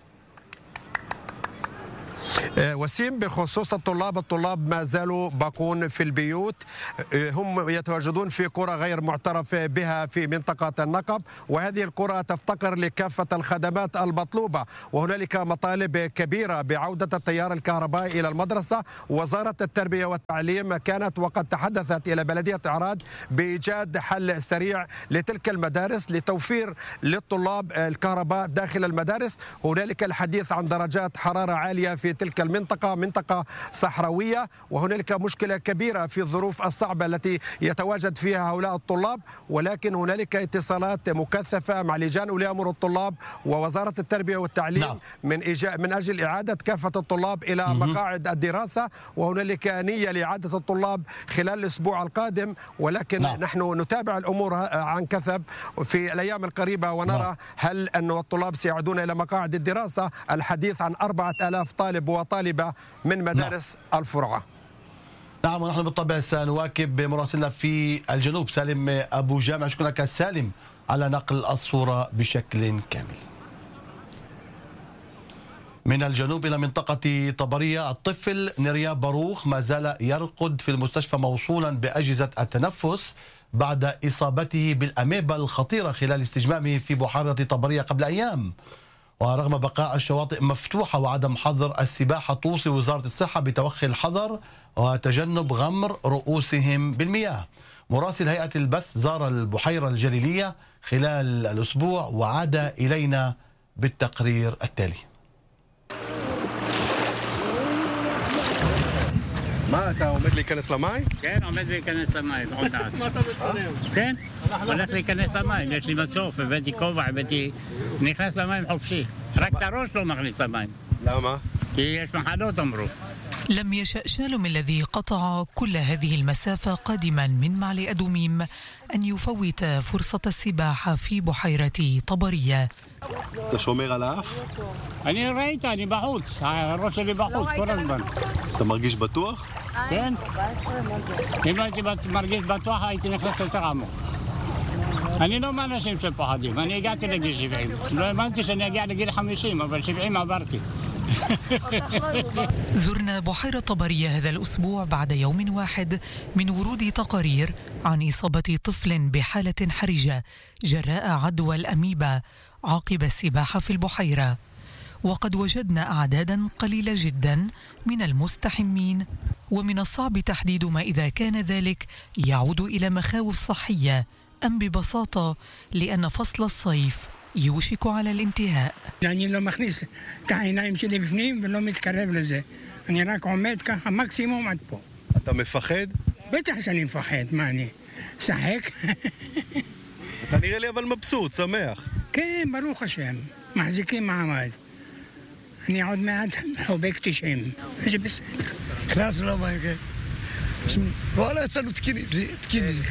وسيم، بخصوص الطلاب الطلاب ما زالوا باقون في البيوت، هم يتواجدون في قرى غير معترف بها في منطقة النقب، وهذه القرى تفتقر لكافة الخدمات المطلوبة، وهنالك مطالب كبيرة بعودة التيار الكهربائي إلى المدرسة. وزارة التربية والتعليم كانت وقد تحدثت إلى بلدية عراد بإيجاد حل سريع لتلك المدارس لتوفير للطلاب الكهرباء داخل المدارس. هنالك الحديث عن درجات حرارة عالية في تلك المنطقة، منطقة صحراوية، وهنالك مشكلة كبيرة في الظروف الصعبة التي يتواجد فيها هؤلاء الطلاب. ولكن هنالك اتصالات مكثفة مع لجان أولياء أمور الطلاب ووزارة التربية والتعليم نعم. من إيجا... من أجل إعادة كافة الطلاب إلى م- مقاعد الدراسة، وهنالك نية لإعادة الطلاب خلال الأسبوع القادم. ولكن نعم. نحن نتابع الأمور عن كثب في الأيام القريبة ونرى نعم. هل أن الطلاب سيعودون إلى مقاعد الدراسة. الحديث عن أربعة آلاف طالب وطالبة من مدارس نعم. الفرعة. نعم، ونحن بالطبع سنواكب مراسلنا في الجنوب سالم أبو جامع. شكرا لك سالم على نقل الصورة بشكل كامل. من الجنوب إلى منطقة طبرية، الطفل نريا باروخ ما زال يرقد في المستشفى موصولا بأجهزة التنفس بعد إصابته بالأميبا الخطيرة خلال استجمامه في بحيرة طبرية قبل أيام. ورغم بقاء الشواطئ مفتوحة وعدم حظر السباحة، توصي وزارة الصحة بتوخي الحذر وتجنب غمر رؤوسهم بالمياه. مراسل هيئة البث زار البحيرة الجليلية خلال الأسبوع وعاد إلينا بالتقرير التالي. מה אתה עומד להיכנס למים? כן, עומד להיכנס למים, עוד מעט. מה אתה מצלם? כן, הולך להיכנס למים, יש לי מצוף, הבאתי כובע, הבאתי... נכנס למים חופשי. רק את הראש לא מכניס למים. למה? כי יש מחלות, אמרו. لم يشأ شالم الذي قطع كل هذه المسافة قادما من معلي أدوميم أن يفوت فرصة السباحة في بحيرة طبرية. אתה שומר על האף? אני ראית, אני בחוץ, הראש שלי בחוץ כל הזמן. אתה מרגיש בטוח? כן. אם הייתי מרגיש בטוח הייתי נכנס יותר עמוק. אני לא מאנשים שפוחדים, אני הגעתי לגיל שבעים. לא האמנתי שאני אגיע לגיל חמישים, אבל שבעים עברתי. زرنا بحيرة طبرية هذا الأسبوع بعد يوم واحد من ورود تقارير عن إصابة طفل بحالة حرجة جراء عدوى الأميبا عقب السباحة في البحيرة. وقد وجدنا أعدادا قليلة جدا من المستحمين، ومن الصعب تحديد ما إذا كان ذلك يعود إلى مخاوف صحية أم ببساطة لأن فصل الصيف يوشك على الانتهاء. يعني لو מכניס את העיניים שלי בפנים ולא מתקרב לזה. אני רק עומד ככה מקסימום עד פה. אתה מפחד? בטח שאני מפחד, מה אני? שחק? אתה נראה לי אבל מבסוט, שמח. כן, ברוך השם. מחזיקים מעמד. אני עוד מעט חובק תשעים. זה בסדר. נכנסנו למים, כן. וואלה, יצאנו תקינים, תקינים.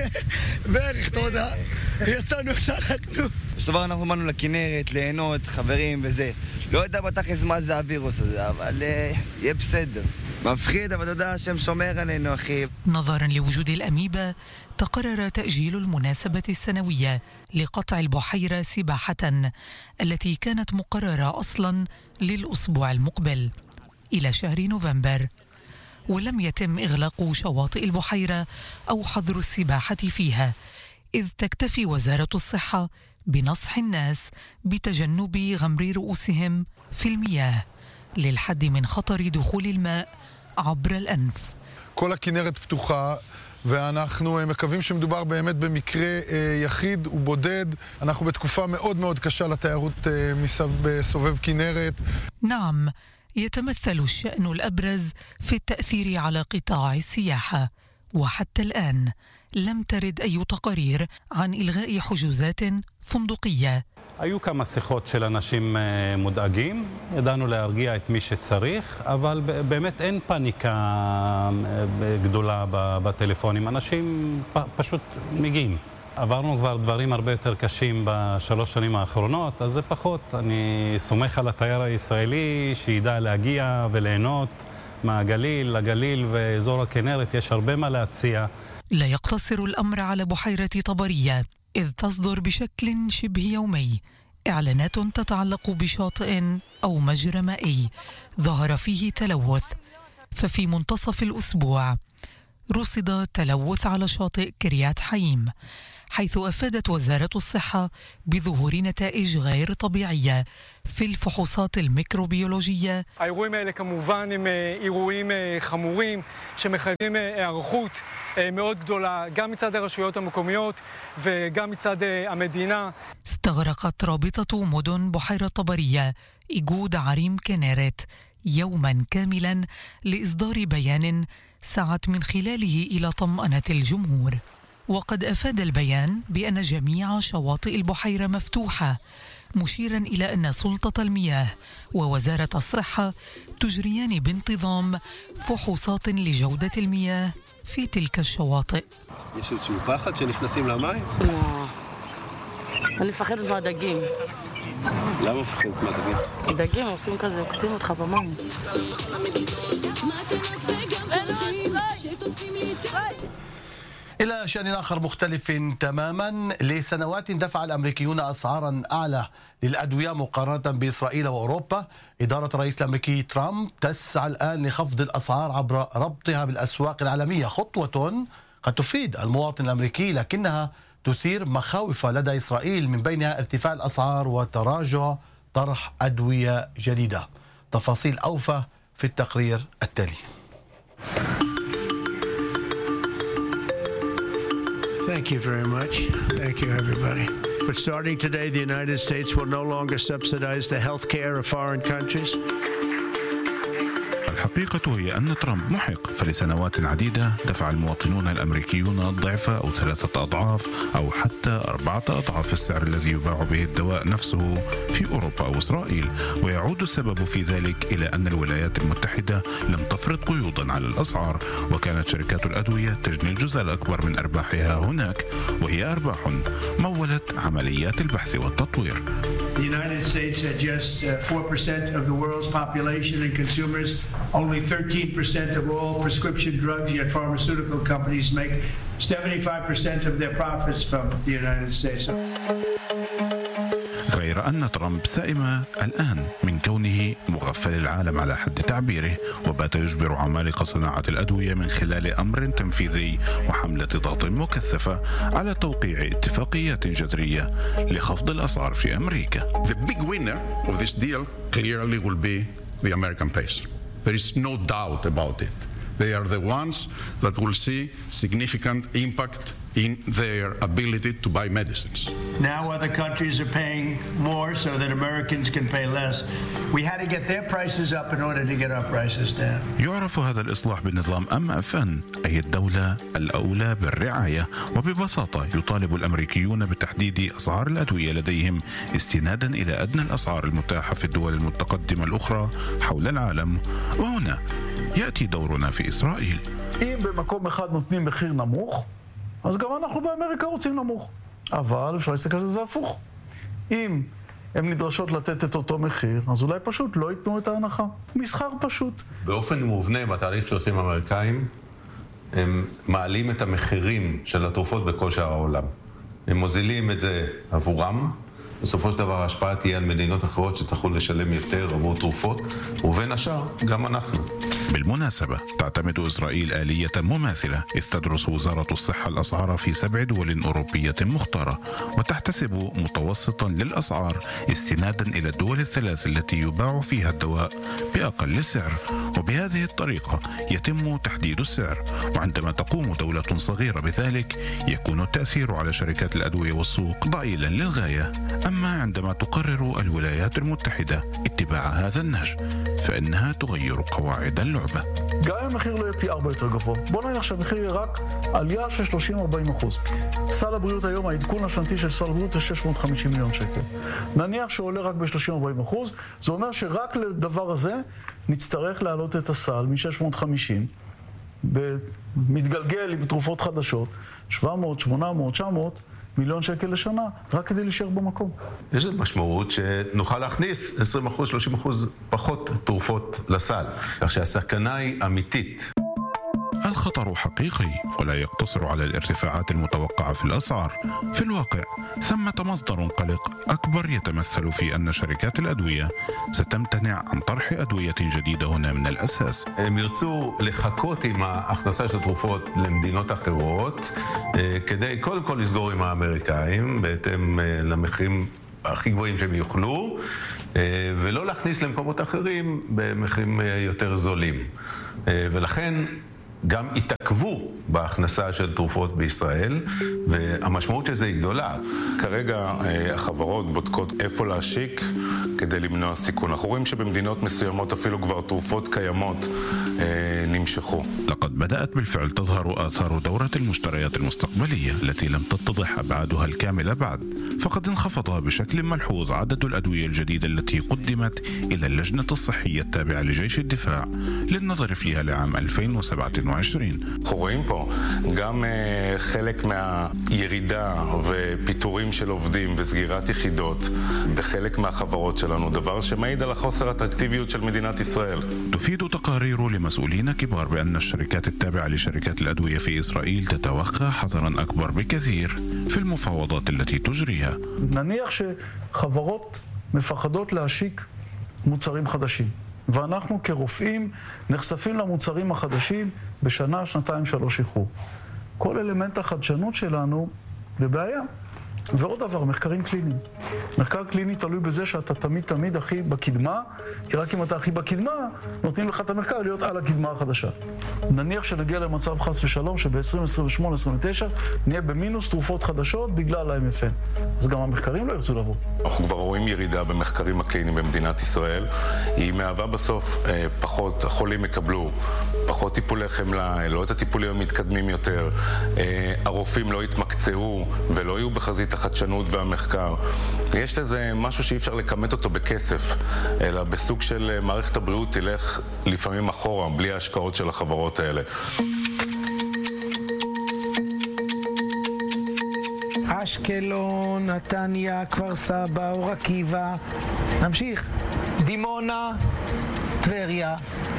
בערך, אתה יודע. יצאנו, שלקנו. בסופו של דבר אנחנו באנו לכנרת, ליהנות, חברים וזה. לא יודע בתכלס מה זה הווירוס הזה, אבל יהיה בסדר. מפחיד, אבל אתה יודע השם שומר עלינו, אחי. نظرا لوجود الأميبا تقرر تأجيل المناسبة السنوية لقطع البحيرة سباحة التي كانت مقررة أصلا للأسبوع المقبل إلى شهر نوفمبر، ولم يتم إغلاق شواطئ البحيرة أو حظر السباحة فيها، إذ تكتفي وزارة الصحة بنصح الناس بتجنب غمر رؤوسهم في المياه للحد من خطر دخول الماء عبر الأنف. כל הכנרת פתוחה ואנחנו מקווים שמדובר באמת במקרה יחיד ובודד. אנחנו בתקופה מאוד מאוד קשה לתיירות בסובב כנרת. نعم، يتمثل الشأن الأبرز في التأثير على قطاع السياحة، وحتى الآن لم ترد أي تقارير عن إلغاء حجوزات فندقية. היו כמה שיחות של אנשים מודאגים, ידענו להרגיע את מי שצריך, אבל באמת אין פאניקה גדולה בטלפונים, אנשים פשוט מגיעים. עברנו כבר דברים הרבה יותר קשים בשלוש שנים האחרונות, אז זה פחות. אני סומך על התייר הישראלי שידע להגיע וליהנות מהגליל, לגליל ואזור הכנרת, יש הרבה מה להציע. لا يقتصر الأمر على بحيرة طبرية، إذ تصدر بشكل شبه يومي إعلانات تتعلق بشاطئ أو مجرى مائي ظهر فيه تلوث. ففي منتصف الأسبوع رصد تلوث على شاطئ كريات حيم، حيث أفادت وزارة الصحة بظهور نتائج غير طبيعية في الفحوصات الميكروبيولوجية. האירועים האלה כמובן הם אירועים חמורים שמחייבים היערכות מאוד גדולה גם מצד הרשויות המקומיות וגם מצד המדינה. استغرقت رابطة مدن بحيرة طبرية إيجود عريم كنارت يوما كاملا لإصدار بيان سعت من خلاله إلى طمأنة الجمهور. وقد أفاد البيان بأن جميع شواطئ البحيرة مفتوحة، مشيرا إلى أن سلطة المياه ووزارة الصحة تجريان بانتظام فحوصات لجودة المياه في تلك الشواطئ. יש איזשהו פחד שנכנסים למים? לא. אני מפחדת מהדגים. למה מפחדת מהדגים? דגים עושים כזה, עוקצים אותך במים. إلى شأن آخر مختلف تماما. لسنوات دفع الأمريكيون أسعارا أعلى للأدوية مقارنة بإسرائيل وأوروبا. إدارة الرئيس الأمريكي ترامب تسعى الآن لخفض الأسعار عبر ربطها بالأسواق العالمية، خطوة قد تفيد المواطن الأمريكي لكنها تثير مخاوف لدى إسرائيل، من بينها ارتفاع الأسعار وتراجع طرح أدوية جديدة. تفاصيل أوفى في التقرير التالي. Thank you very much. Thank you, everybody. But starting today, the United States will no longer subsidize the health care of foreign countries. الحقيقة هي أن ترامب محق، فلسنوات عديدة دفع المواطنون الأمريكيون الضعف أو ثلاثة أضعاف أو حتى أربعة أضعاف السعر الذي يباع به الدواء نفسه في أوروبا أو إسرائيل. ويعود السبب في ذلك إلى أن الولايات المتحدة لم تفرض قيودا على الأسعار، وكانت شركات الأدوية تجني الجزء الأكبر من أرباحها هناك، وهي أرباح مولت عمليات البحث والتطوير. The United States had just four percent of the world's population and consumers, only thirteen percent of all prescription drugs, yet pharmaceutical companies make seventy-five percent of their profits from the United States. غير أن ترامب سئم الآن من كونه مغفل العالم على حد تعبيره، وبات يجبر عمالقة صناعة الأدوية من خلال أمر تنفيذي وحملة ضغط مكثفة على توقيع اتفاقيات جذرية لخفض الأسعار في أمريكا. The big winner of this deal clearly will be the American pacer. There is no doubt about it. They are the ones that will see significant impact in their ability to buy medicines. Now other countries are paying more so that Americans can pay less. We had to get their prices up in order to get our prices down. يعرف هذا الإصلاح بنظام أم إف إن، أي الدولة الأولى بالرعاية، وببساطة يطالب الأمريكيون بتحديد أسعار الأدوية لديهم استنادا إلى أدنى الأسعار المتاحة في الدول المتقدمة الأخرى حول العالم. وهنا يأتي دورنا في إسرائيل. אם במקום אחד נותנים מחיר נמוך, אז גם אנחנו באמריקה רוצים נמוך. אבל אפשר להסתכל על זה הפוך. אם הן נדרשות לתת את אותו מחיר, אז אולי פשוט לא ייתנו את ההנחה. מסחר פשוט. באופן מובנה בתהליך שעושים האמריקאים, הם מעלים את המחירים של התרופות בכל שאר העולם. הם מוזילים את זה עבורם. בסופו של דבר ההשפעה תהיה על מדינות אחרות שצריכו לשלם יותר עבור תרופות, ובין השאר גם אנחנו. بالمناسبة تعتمد إسرائيل آلية مماثلة، إذ تدرس وزارة الصحة الأسعار في سبع دول أوروبية مختارة، وتحتسب متوسطا للأسعار استنادا إلى الدول الثلاث التي يباع فيها الدواء بأقل سعر، وبهذه الطريقة يتم تحديد السعر. وعندما تقوم دولة صغيرة بذلك يكون التأثير على شركات الأدوية والسوق ضئيلا للغاية. أما عندما تقرر الولايات المتحدة اتباع هذا النهج فإنها تغير قواعد اللعبة. גם אם המחיר לא יהיה פי ארבע יותר גבוה. בוא נניח שהמחיר יהיה רק עלייה של שלושים עד ארבעים אחוז. סל הבריאות היום, העדכון השנתי של סל הבריאות הוא שש מאות וחמישים מיליון שקל. נניח שעולה רק ב-שלושים עד ארבעים אחוז, זה אומר שרק לדבר הזה נצטרך להעלות את הסל מ-שש מאות וחמישים, מתגלגל עם תרופות חדשות, שבע מאות, שמונה מאות, תשע מאות, מיליון שקל לשנה, רק כדי להישאר במקום. יש לזה משמעות שנוכל להכניס עשרים אחוז, שלושים אחוז פחות תרופות לסל, כך שהסכנה היא אמיתית. الخطر حقيقي ولا يقتصر على الارتفاعات المتوقعة في الأسعار. في الواقع ثمة مصدر قلق أكبر يتمثل في أن شركات الأدوية ستمتنع عن طرح أدوية جديدة هنا من الأساس. הם ירצו לחכות עם ההכנסה של תרופות למדינות אחרות, כדי קודם כל לסגור עם האמריקאים, בהתאם למחירים הכי גבוהים שהם יוכלו, ולא להכניס למקומות אחרים במחירים יותר זולים. ולכן גם התעכבו בהכנסה של תרופות בישראל, והמשמעות של זה היא גדולה. כרגע החברות בודקות איפה להשיק כדי למנוע סיכון. אנחנו רואים שבמדינות מסוימות אפילו כבר תרופות קיימות نمشخوا. لقد بدأت بالفعل تظهر آثار دورة المشتريات المستقبلية التي لم تتضح أبعادها الكاملة بعد، فقد انخفض بشكل ملحوظ عدد الأدوية الجديدة التي قدمت إلى اللجنة الصحية التابعة لجيش الدفاع للنظر فيها لعام ألفين وسبعة وعشرين. אנחנו רואים פה גם חלק מהירידה ופיטורים של עובדים וסגירת יחידות בחלק מהחברות שלנו, דבר שמעיד על החוסר האטרקטיביות של מדינת ישראל. تفيد تقارير لمسؤولين كبار بأن الشركات التابعة لشركات الأدوية في إسرائيل تتوخى حذرا أكبر بكثير في المفاوضات التي تجريها. נניח שחברות מפחדות להשיק מוצרים חדשים, ואנחנו כרופאים נחשפים למוצרים החדשים בשנה, שנתיים, שלוש איחור. כל אלמנט החדשנות שלנו בבעיה. ועוד דבר, מחקרים קליניים. מחקר קליני תלוי בזה שאתה תמיד תמיד הכי בקדמה, כי רק אם אתה הכי בקדמה, נותנים לך את המחקר להיות על הקדמה החדשה. נניח שנגיע למצב חס ושלום שב-עשרים עשרים ושמונה עשרים ותשע נהיה במינוס תרופות חדשות בגלל ה-אם אף אן. אז גם המחקרים לא ירצו לבוא. אנחנו כבר רואים ירידה במחקרים הקליניים במדינת ישראל. היא מהווה בסוף אה, פחות, החולים יקבלו פחות טיפולי חמלה, לא את הטיפולים המתקדמים יותר. אה, הרופאים לא יתמקצעו ולא יהיו בחזית החדשנות והמחקר. יש לזה משהו שאי אפשר לקמת אותו בכסף, אלא בסוג של מערכת הבריאות תלך לפעמים אחורה, בלי ההשקעות של החברות האלה. אשקלון, נתניה, כפר סבא, אור עקיבא, נמשיך, דימונה, טבריה,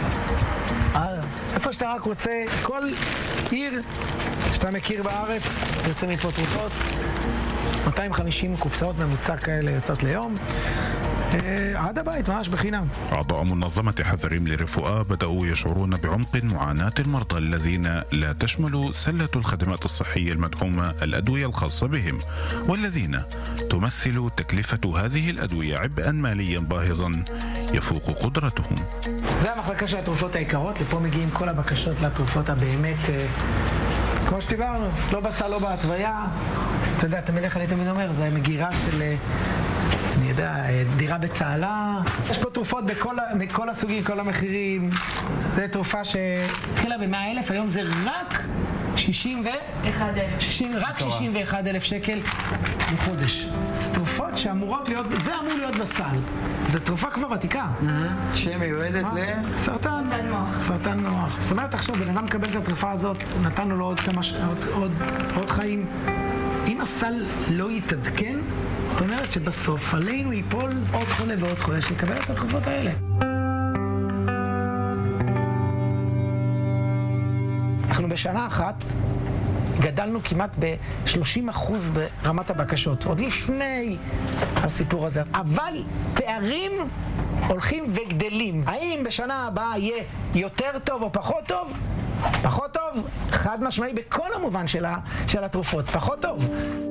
איפה שאתה רק רוצה, כל עיר שאתה מכיר בארץ, יוצא מפה תרופות, מאתיים וחמישים קופסאות ממוצע כאלה יוצאות ליום, עד הבית ממש בחינם. أعضاء منظمة حذريم للرفقاء بدأوا يشعرون بعمق معاناة المرضى الذين لا تشمل سلة الخدمات الصحية المدعومة الأدوية الخاصة بهم، والذين تمثل تكلفة هذه الأدوية عبئا ماليا باهظا يفوق כמו שדיברנו, לא בסל, לא בהתוויה. אתה יודע, תמיד איך אני תמיד אומר, זה מגירה של, אני יודע, דירה בצהלה. יש פה תרופות בכל, מכל הסוגים, כל המחירים. זו תרופה שהתחילה ב-מאה אלף, היום זה רק שישים ואחד אלף. רק שישים ואחד אלף שקל בחודש. זה תרופות שאמורות להיות, זה אמור להיות בסל. זו תרופה כבר ותיקה. שמיועדת ל... סרטן. סרטן מוח. סרטן מוח. זאת אומרת, עכשיו, בן אדם מקבל את התרופה הזאת, נתנו לו עוד כמה ש... עוד, עוד, עוד חיים. אם הסל לא יתעדכן, זאת אומרת שבסוף עלינו ייפול עוד חולה ועוד חולה שיקבל את התרופות האלה. אנחנו בשנה אחת גדלנו כמעט ב-שלושים אחוז ברמת הבקשות, עוד לפני הסיפור הזה. אבל פערים הולכים וגדלים. האם בשנה הבאה יהיה יותר טוב או פחות טוב? פחות טוב, חד משמעי בכל המובן שלה, של התרופות, פחות טוב.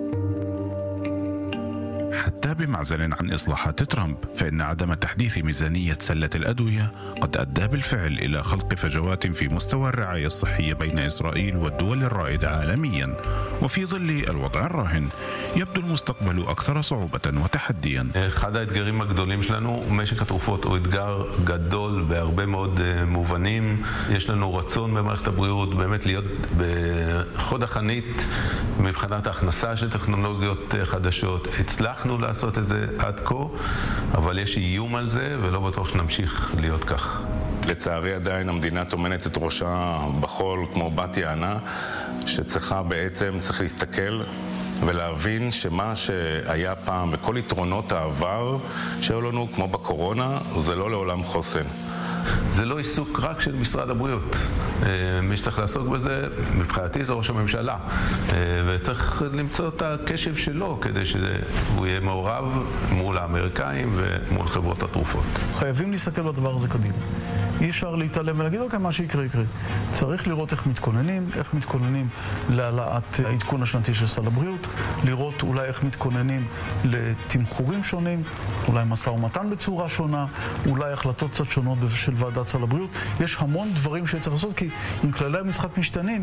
حتى بمعزل عن إصلاحات ترامب فإن عدم تحديث ميزانية سلة الأدوية قد أدى بالفعل إلى خلق فجوات في مستوى الرعاية الصحية بين إسرائيل والدول الرائدة عالميا. وفي ظل الوضع الراهن يبدو المستقبل أكثر صعوبة وتحديا. אחד האתגרים הגדולים שלנו, משק התרופות הוא אתגר גדול בהרבה מאוד מובנים. יש לנו רצון במערכת הבריאות באמת להיות בחוד החנית מבחינת ההכנסה של טכנולוגיות חדשות. הצלחנו לעשות את זה עד כה, אבל יש איום על זה ולא בטוח שנמשיך להיות כך. לצערי עדיין המדינה טומנת את ראשה בחול כמו בת יענה, שצריכה בעצם, צריך להסתכל ולהבין שמה שהיה פעם וכל יתרונות העבר שהיו לנו כמו בקורונה, זה לא לעולם חוסן. זה לא עיסוק רק של משרד הבריאות. מי שצריך לעסוק בזה, מבחינתי זה ראש הממשלה. וצריך למצוא את הקשב שלו כדי שהוא יהיה מעורב מול האמריקאים ומול חברות התרופות. חייבים להסתכל בדבר הזה קדימה. אי אפשר להתעלם ולהגיד, אוקיי, מה שיקרה יקרה. צריך לראות איך מתכוננים, איך מתכוננים להעלאת העדכון השנתי של סל הבריאות, לראות אולי איך מתכוננים לתמחורים שונים, אולי משא ומתן בצורה שונה, אולי החלטות קצת שונות של ועדת סל הבריאות. יש המון דברים שצריך לעשות, כי אם כללי המשחק משתנים,